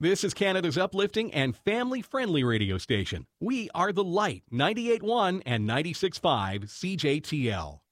This is Canada's uplifting and family-friendly radio station. We are The Light, 98.1 and 96.5 CJTL.